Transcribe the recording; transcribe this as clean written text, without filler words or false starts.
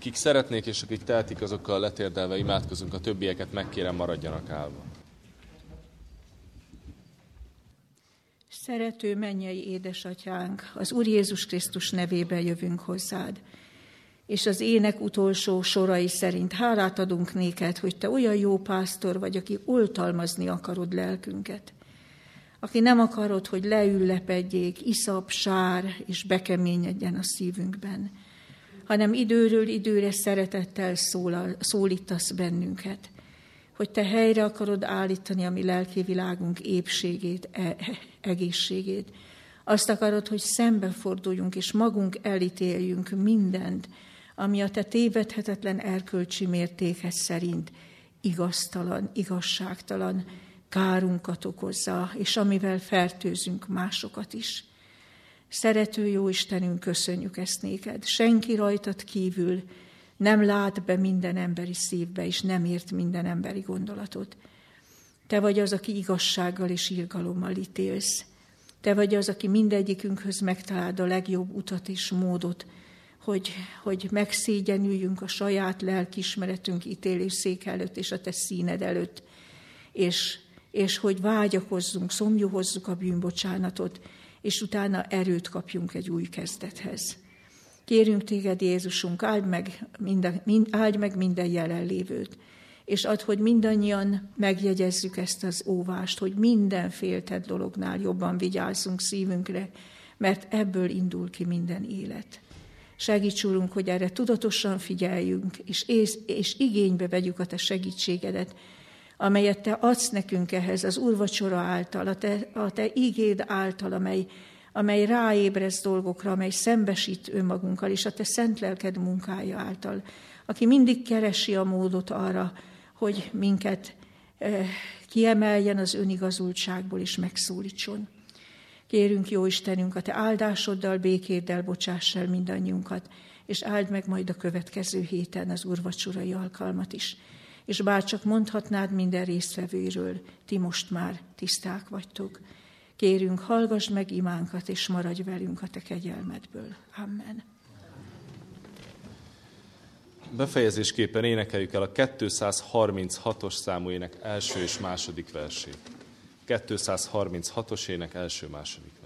Akik szeretnék és akik tehetik, azokkal letérdelve imádkozunk, a többieket megkérem, maradjanak állva. Szerető mennyei édesatyánk, az Úr Jézus Krisztus nevében jövünk hozzád, és az ének utolsó sorai szerint hálát adunk néked, hogy te olyan jó pásztor vagy, aki oltalmazni akarod lelkünket, aki nem akarod, hogy leüllepedjék, iszap, sár és bekeményedjen a szívünkben, hanem időről időre szeretettel szólítasz bennünket, hogy te helyre akarod állítani a mi lelki világunk épségét, egészségét. Azt akarod, hogy szembeforduljunk és magunk elítéljünk mindent, ami a te tévedhetetlen erkölcsi mértékhez szerint igaztalan, igazságtalan, kárunkat okozza, és amivel fertőzünk másokat is. Szerető jó Istenünk, köszönjük ezt néked. Senki rajtad kívül nem lát be minden emberi szívbe, és nem ért minden emberi gondolatot. Te vagy az, aki igazsággal és irgalommal ítélsz. Te vagy az, aki mindegyikünkhöz megtaláld a legjobb utat és módot, hogy megszégyenüljünk a saját lelkiismeretünk ítélésszék előtt és a te színed előtt, és hogy vágyakozzunk, szomjuhozzuk a bűnbocsánatot, és utána erőt kapjunk egy új kezdethez. Kérünk téged, Jézusunk, áld meg minden jelenlévőt, és add, hogy mindannyian megjegyezzük ezt az óvást, hogy minden féltett dolognál jobban vigyázzunk szívünkre, mert ebből indul ki minden élet. Segíts, Urunk, hogy erre tudatosan figyeljünk, és igénybe vegyük a te segítségedet, amelyet te adsz nekünk ehhez az úrvacsora által, a te ígéd által, amely ráébreszt dolgokra, amely szembesít önmagunkkal, és a te szent lelked munkája által, aki mindig keresi a módot arra, hogy minket kiemeljen az önigazultságból, és megszólítson. Kérünk, jó Istenünk, a te áldásoddal, békéddel bocsáss el mindannyiunkat, és áld meg majd a következő héten az úrvacsorai alkalmat is. És bár csak mondhatnád minden résztvevőről, ti most már tiszták vagytok. Kérünk, hallgass meg imánkat, és maradj velünk a te kegyelmedből. Amen. Befejezésképpen énekeljük el a 236-os számú ének első és második versét. 236-os ének első-második versét.